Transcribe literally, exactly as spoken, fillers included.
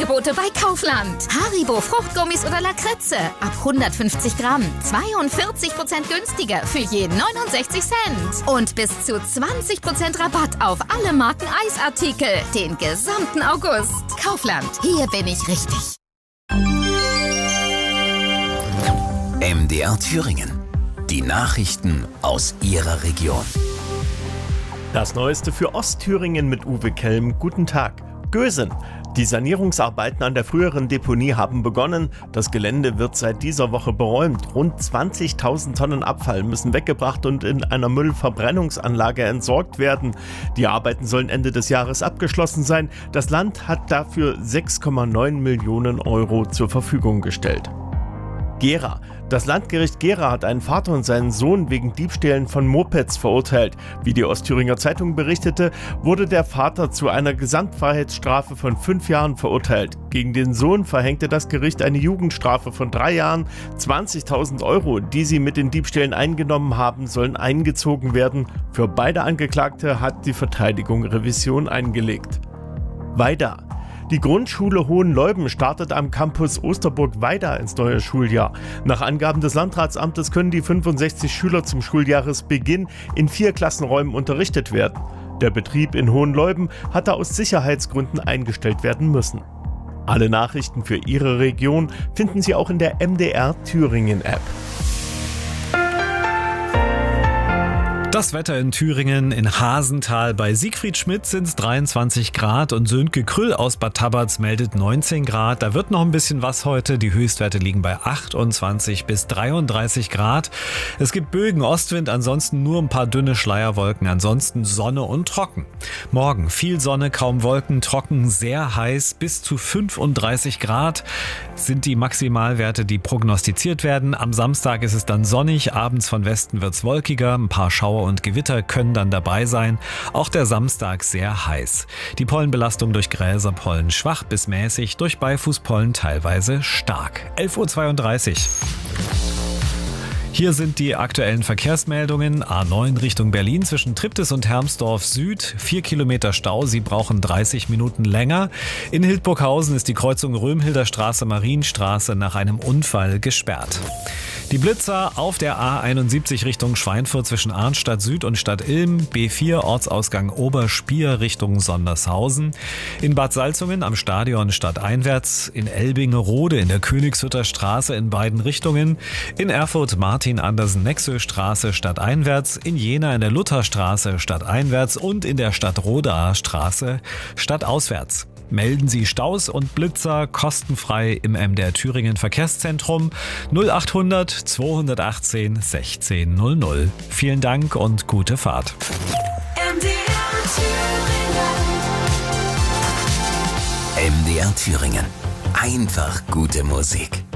Angebote bei Kaufland. Haribo Fruchtgummis oder Lakritze ab hundertfünfzig Gramm. zweiundvierzig Prozent günstiger für je neunundsechzig Cent. Und bis zu zwanzig Prozent Rabatt auf alle Marken Eisartikel. Den gesamten August. Kaufland. Hier bin ich richtig. M D R Thüringen. Die Nachrichten aus Ihrer Region. Das Neueste für Ostthüringen mit Uwe Kelm. Guten Tag. Gösen. Die Sanierungsarbeiten an der früheren Deponie haben begonnen. Das Gelände wird seit dieser Woche beräumt. Rund zwanzigtausend Tonnen Abfall müssen weggebracht und in einer Müllverbrennungsanlage entsorgt werden. Die Arbeiten sollen Ende des Jahres abgeschlossen sein. Das Land hat dafür sechs Komma neun Millionen Euro zur Verfügung gestellt. Gera. Das Landgericht Gera hat einen Vater und seinen Sohn wegen Diebstählen von Mopeds verurteilt. Wie die Ostthüringer Zeitung berichtete, wurde der Vater zu einer Gesamtfreiheitsstrafe von fünf Jahren verurteilt. Gegen den Sohn verhängte das Gericht eine Jugendstrafe von drei Jahren. zwanzigtausend Euro, die sie mit den Diebstählen eingenommen haben, sollen eingezogen werden. Für beide Angeklagte hat die Verteidigung Revision eingelegt. Weida. Die Grundschule Hohenleuben startet am Campus Osterburg-Weida ins neue Schuljahr. Nach Angaben des Landratsamtes können die fünfundsechzig Schüler zum Schuljahresbeginn in vier Klassenräumen unterrichtet werden. Der Betrieb in Hohenleuben hatte aus Sicherheitsgründen eingestellt werden müssen. Alle Nachrichten für Ihre Region finden Sie auch in der M D R Thüringen App. Das Wetter in Thüringen, in Hasental. Bei Siegfried Schmidt sind es dreiundzwanzig Grad und Sönke Krüll aus Bad Tabarz meldet neunzehn Grad. Da wird noch ein bisschen was heute. Die Höchstwerte liegen bei achtundzwanzig bis dreiunddreißig Grad. Es gibt Bögen, Ostwind, ansonsten nur ein paar dünne Schleierwolken. Ansonsten Sonne und trocken. Morgen viel Sonne, kaum Wolken, trocken, sehr heiß. Bis zu fünfunddreißig Grad sind die Maximalwerte, die prognostiziert werden. Am Samstag ist es dann sonnig. Abends von Westen wird es wolkiger. Ein paar Schauer und Gewitter können dann dabei sein. Auch der Samstag sehr heiß. Die Pollenbelastung durch Gräserpollen schwach bis mäßig, durch Beifußpollen teilweise stark. elf Uhr zweiunddreißig. Hier sind die aktuellen Verkehrsmeldungen. A neun Richtung Berlin zwischen Triptis und Hermsdorf Süd. Vier Kilometer Stau, Sie brauchen dreißig Minuten länger. In Hildburghausen ist die Kreuzung Römhilder Straße, Marienstraße nach einem Unfall gesperrt. Die Blitzer auf der A einundsiebzig Richtung Schweinfurt zwischen Arnstadt Süd und Stadt Ilm, B vier Ortsausgang Oberspier Richtung Sondershausen, in Bad Salzungen am Stadion stadteinwärts, in Elbingerode in der Königshütter Straße in beiden Richtungen, in Erfurt Martin-Andersen-Nexö Straße stadteinwärts, in Jena in der Lutherstraße stadteinwärts und in der Stadt-Rodaer Straße stadtauswärts. Melden Sie Staus und Blitzer kostenfrei im M D R Thüringen Verkehrszentrum null achthundert zweihundertachtzehn sechzehn null null. Vielen Dank und gute Fahrt. M D R Thüringen. M D R Thüringen. Einfach gute Musik.